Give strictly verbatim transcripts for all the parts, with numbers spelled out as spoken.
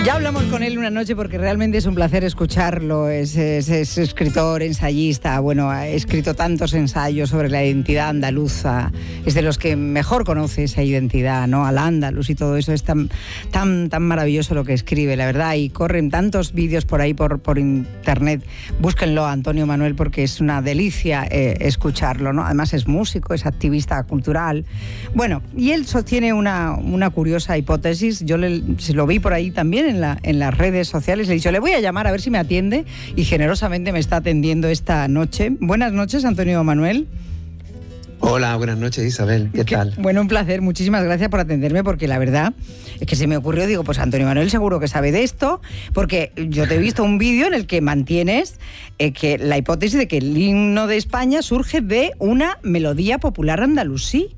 Ya hablamos con él una noche porque realmente es un placer escucharlo. Es, es, es escritor, ensayista, bueno, ha escrito tantos ensayos sobre la identidad andaluza. Es de los que mejor conoce esa identidad, ¿no? Al andaluz y todo eso. Es tan, tan, tan maravilloso lo que escribe, la verdad. Y corren tantos vídeos por ahí, por, por internet. Búsquenlo, Antonio Manuel, porque es una delicia eh, escucharlo, ¿no? Además es músico, es activista cultural. Bueno, y él sostiene una, una curiosa hipótesis. Yo le, se lo vi por ahí también en, la, en las redes sociales. Le he dicho, le voy a llamar a ver si me atiende, y generosamente me está atendiendo esta noche. Buenas noches, Antonio Manuel. Hola, buenas noches, Isabel. ¿Qué, ¿Qué tal? Bueno, un placer. Muchísimas gracias por atenderme, porque la verdad es que se me ocurrió, digo, pues Antonio Manuel seguro que sabe de esto, porque yo te he visto un vídeo en el que mantienes eh, que la hipótesis de que el himno de España surge de una melodía popular andalusí.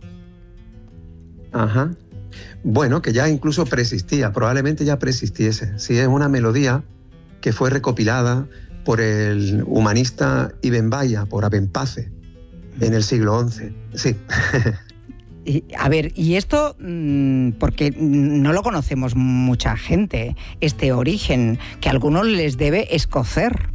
Ajá. Bueno, que ya incluso preexistía, probablemente ya preexistiese. Sí, es una melodía que fue recopilada por el humanista Ibn Baya, por Abenpace, en el siglo once. Sí. Y, a ver, y esto, mmm, porque no lo conocemos mucha gente, este origen, que a algunos les debe escocer.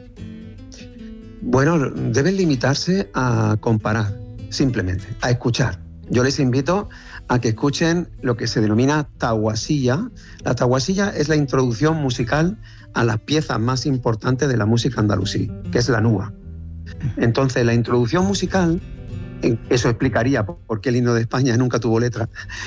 Bueno, deben limitarse a comparar, simplemente, a escuchar. Yo les invito a que escuchen lo que se denomina tahuasilla. La tahuasilla es la introducción musical a las piezas más importantes de la música andalusí, que es la nuba. Entonces, la introducción musical, eso explicaría por qué el himno de España nunca tuvo letra,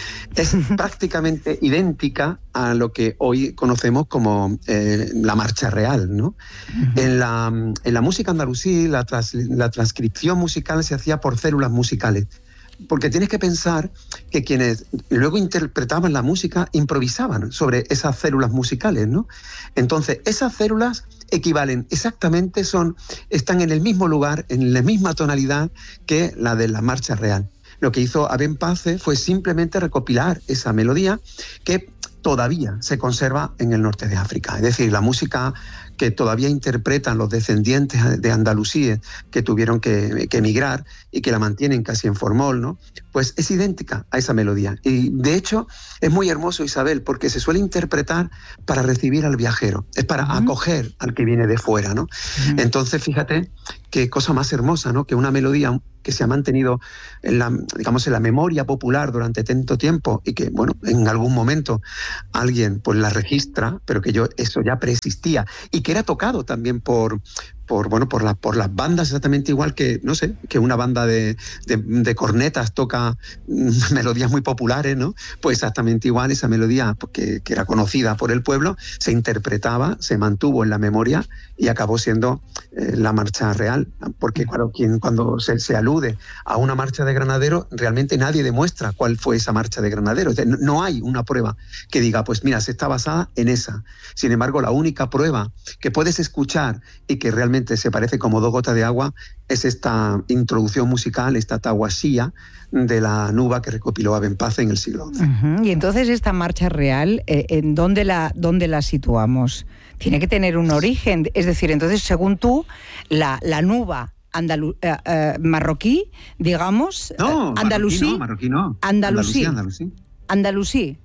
es prácticamente idéntica a lo que hoy conocemos como eh, la marcha real, ¿no? Uh-huh. En la, en la música andalusí, la, tras, la transcripción musical se hacía por células musicales. Porque tienes que pensar que quienes luego interpretaban la música improvisaban sobre esas células musicales, ¿no? Entonces, esas células equivalen exactamente, son, están en el mismo lugar, en la misma tonalidad que la de la marcha real. Lo que hizo Abenpace fue simplemente recopilar esa melodía que todavía se conserva en el norte de África. Es decir, la música que todavía interpretan los descendientes de andalusíes que tuvieron que, que emigrar y que la mantienen casi en formol, ¿no? Pues es idéntica a esa melodía. Y de hecho es muy hermoso, Isabel, porque se suele interpretar para recibir al viajero, es para uh-huh. acoger al que viene de fuera, ¿no? Uh-huh. Entonces, fíjate qué cosa más hermosa, ¿no? Que una melodía que se ha mantenido en la, digamos, en la memoria popular durante tanto tiempo y que, bueno, en algún momento alguien pues la registra, pero que yo eso ya preexistía y que era tocado también por, por, bueno, por, la, por las bandas, exactamente igual que, no sé, que una banda de, de, de cornetas toca melodías muy populares, ¿no? Pues exactamente igual esa melodía que, que era conocida por el pueblo se interpretaba, se mantuvo en la memoria y acabó siendo eh, la marcha real, porque claro, quien, cuando se, se alude a una marcha de Granadero, realmente nadie demuestra cuál fue esa marcha de Granadero. Es decir, no, no hay una prueba que diga, pues mira, se está basada en esa. Sin embargo, la única prueba que puedes escuchar y que realmente se parece como dos gotas de agua es esta introducción musical, esta tahuasía de la nuba que recopiló Abenpace en el siglo once. Uh-huh. Y entonces esta marcha real, eh, ¿en dónde la, dónde la situamos? Tiene que tener un origen, es decir, entonces según tú, la, la nuba Andalu- eh, eh, marroquí, digamos, no, eh, andalusí, marroquí no, andalusí, andalusí, andalusí, andalusí.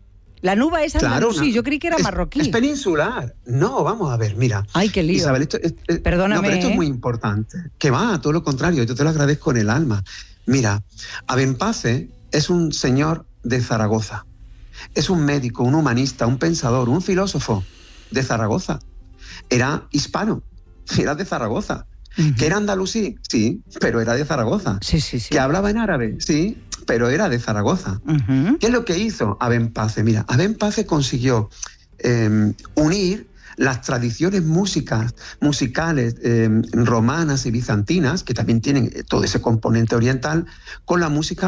La nuba es andalusí, claro, no, yo creí que era es, marroquí. Es peninsular. No, vamos a ver, mira. Ay, qué lío. Isabel, esto, es, es, Perdóname. No, pero esto ¿eh? es muy importante. Que va, todo lo contrario, yo te lo agradezco en el alma. Mira, Abenpace es un señor de Zaragoza. Es un médico, un humanista, un pensador, un filósofo de Zaragoza. Era hispano, era de Zaragoza. Uh-huh. ¿Que era andalusí? Sí, pero era de Zaragoza. Sí, sí, sí. ¿Que hablaba en árabe? Sí, pero era de Zaragoza. Uh-huh. ¿Qué es lo que hizo Abenpace? Mira, Abenpace consiguió eh, unir las tradiciones músicas, musicales eh, romanas y bizantinas, que también tienen todo ese componente oriental, con la música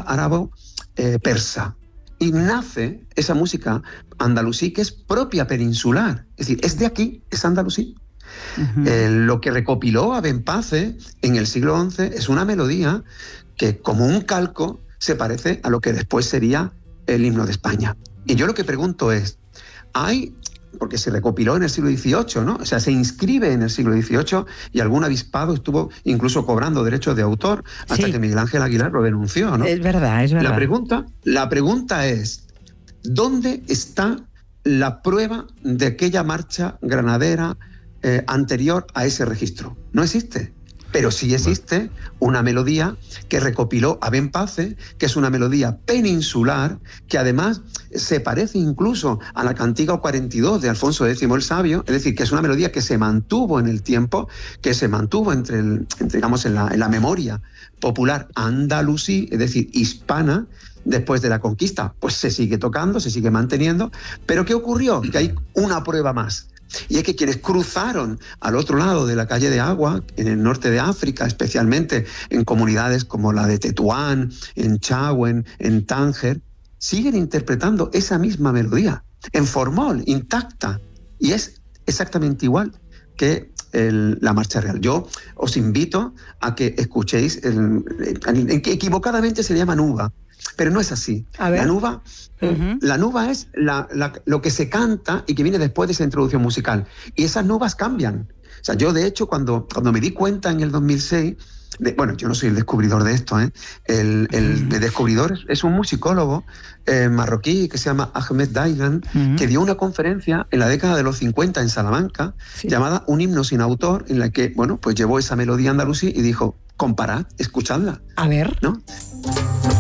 árabo-persa. Eh, y nace esa música andalusí que es propia peninsular. Es decir, es de aquí, es andalusí. Uh-huh. Eh, lo que recopiló Abenpace en el siglo once es una melodía que, como un calco, se parece a lo que después sería el himno de España. Y yo lo que pregunto es, ¿hay porque se recopiló en el siglo dieciocho, ¿no? O sea, se inscribe en el siglo dieciocho y algún avispado estuvo incluso cobrando derechos de autor hasta sí. que Miguel Ángel Aguilar lo denunció, ¿no? Es verdad, es verdad. La pregunta, la pregunta es, ¿dónde está la prueba de aquella marcha granadera eh, anterior a ese registro. No existe. Pero sí existe una melodía que recopiló Abén Pace, que es una melodía peninsular, que además se parece incluso a la Cantiga cuarenta y dos de Alfonso X el Sabio, es decir, que es una melodía que se mantuvo en el tiempo, que se mantuvo entre, el, entre digamos, en la, en la memoria popular andalusí, es decir, hispana, después de la conquista. Pues se sigue tocando, se sigue manteniendo, pero ¿qué ocurrió? Que hay una prueba más. Y es que quienes cruzaron al otro lado de la calle de Agua, en el norte de África, especialmente en comunidades como la de Tetuán, en Chauen, en Tánger, siguen interpretando esa misma melodía, en formol, intacta, y es exactamente igual que el, la marcha real. Yo os invito a que escuchéis, el, el, el, equivocadamente se le llama nuba, pero no es así. La nuba, uh-huh. la nuba es la, la, lo que se canta y que viene después de esa introducción musical. Y esas nubas cambian. O sea, yo de hecho cuando, cuando me di cuenta en el dos mil seis, de, bueno, yo no soy el descubridor de esto, ¿eh? el, el, el descubridor es, es un musicólogo eh, marroquí que se llama Ahmed Daigan, uh-huh. que dio una conferencia en la década de los cincuenta en Salamanca, sí. llamada Un himno sin autor, en la que, bueno, pues llevó esa melodía andalusí y dijo, comparad, escuchadla. A ver. ¿No?